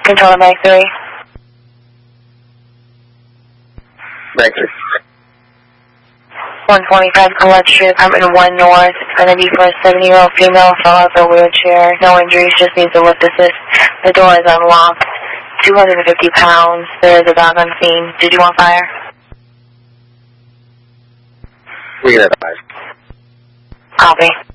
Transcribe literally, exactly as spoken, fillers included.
Control to Bank three. Bank three. one twenty-five Collette Street, apartment one North. It's going to be for a seventy-year-old female, fell out of a wheelchair. No injuries, just needs a lift assist. The door is unlocked. two hundred fifty pounds. There is a dog on scene. Did you want fire? We can advise. Copy.